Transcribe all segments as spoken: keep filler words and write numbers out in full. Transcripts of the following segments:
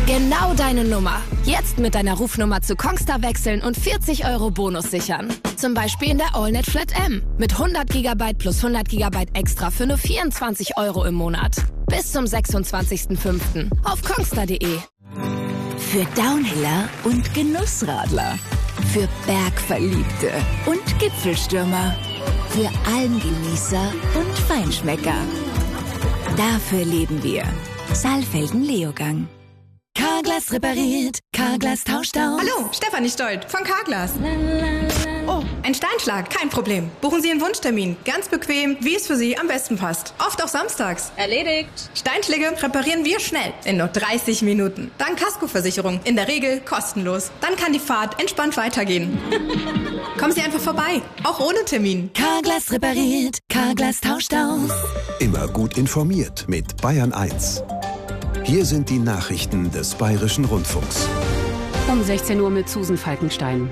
Genau deine Nummer. Jetzt mit deiner Rufnummer zu Kongstar wechseln und vierzig Euro Bonus sichern. Zum Beispiel in der AllNet Flat M mit hundert Gigabyte plus hundert Gigabyte extra für nur vierundzwanzig Euro im Monat. Bis zum sechsundzwanzigsten fünften auf kongstar punkt de. Für Downhiller und Genussradler. Für Bergverliebte und Gipfelstürmer. Für Almgenießer und Feinschmecker. Dafür leben wir. Saalfelden Leogang. Carglass repariert, Carglass tauscht aus. Hallo, Stefanie Stolt von Carglass. Oh, ein Steinschlag, kein Problem. Buchen Sie einen Wunschtermin, ganz bequem, wie es für Sie am besten passt. Oft auch samstags. Erledigt. Steinschläge reparieren wir schnell, in nur dreißig Minuten. Dank Kaskoversicherung, in der Regel kostenlos. Dann kann die Fahrt entspannt weitergehen. Kommen Sie einfach vorbei, auch ohne Termin. Carglass repariert, Carglass tauscht aus. Immer gut informiert mit Bayern eins. Hier sind die Nachrichten des Bayerischen Rundfunks. Um sechzehn Uhr mit Susan Falkenstein.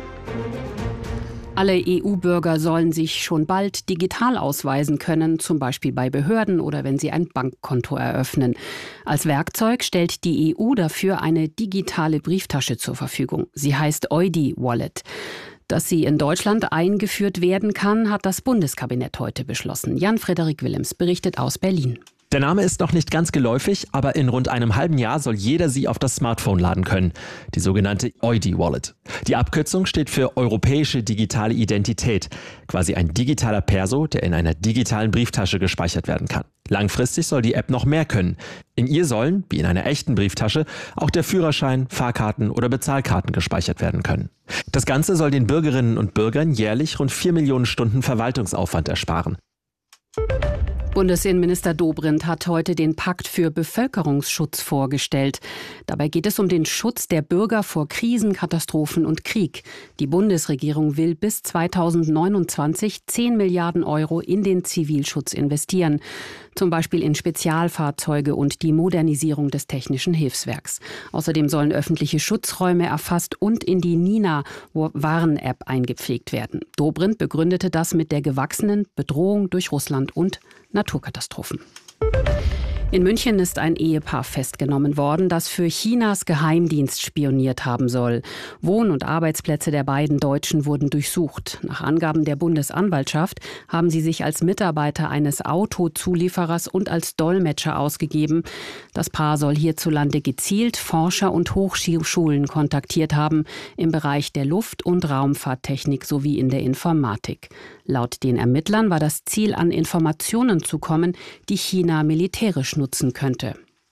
Alle E U-Bürger sollen sich schon bald digital ausweisen können, zum Beispiel bei Behörden oder wenn sie ein Bankkonto eröffnen. Als Werkzeug stellt die E U dafür eine digitale Brieftasche zur Verfügung. Sie heißt Eudi Wallet. Dass sie in Deutschland eingeführt werden kann, hat das Bundeskabinett heute beschlossen. Jan-Frederik Willems berichtet aus Berlin. Der Name ist noch nicht ganz geläufig, aber in rund einem halben Jahr soll jeder sie auf das Smartphone laden können. Die sogenannte Eudi Wallet. Die Abkürzung steht für Europäische Digitale Identität. Quasi ein digitaler Perso, der in einer digitalen Brieftasche gespeichert werden kann. Langfristig soll die App noch mehr können. In ihr sollen, wie in einer echten Brieftasche, auch der Führerschein, Fahrkarten oder Bezahlkarten gespeichert werden können. Das Ganze soll den Bürgerinnen und Bürgern jährlich rund vier Millionen Stunden Verwaltungsaufwand ersparen. Bundesinnenminister Dobrindt hat heute den Pakt für Bevölkerungsschutz vorgestellt. Dabei geht es um den Schutz der Bürger vor Krisen, Katastrophen und Krieg. Die Bundesregierung will bis zweitausendneunundzwanzig zehn Milliarden Euro in den Zivilschutz investieren. Zum Beispiel in Spezialfahrzeuge und die Modernisierung des Technischen Hilfswerks. Außerdem sollen öffentliche Schutzräume erfasst und in die Nina-Warn-App eingepflegt werden. Dobrindt begründete das mit der gewachsenen Bedrohung durch Russland und Naturkatastrophen. In München ist ein Ehepaar festgenommen worden, das für Chinas Geheimdienst spioniert haben soll. Wohn- und Arbeitsplätze der beiden Deutschen wurden durchsucht. Nach Angaben der Bundesanwaltschaft haben sie sich als Mitarbeiter eines Autozulieferers und als Dolmetscher ausgegeben. Das Paar soll hierzulande gezielt Forscher und Hochschulen kontaktiert haben im Bereich der Luft- und Raumfahrttechnik sowie in der Informatik. Laut den Ermittlern war das Ziel, an Informationen zu kommen, die China militärisch nutzen könnte.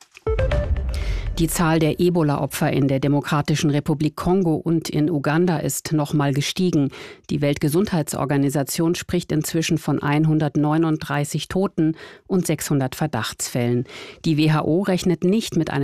Die Zahl der Ebola-Opfer in der Demokratischen Republik Kongo und in Uganda ist nochmal gestiegen. Die Weltgesundheitsorganisation spricht inzwischen von hundertneununddreißig Toten und sechshundert Verdachtsfällen. Die W H O rechnet nicht mit einem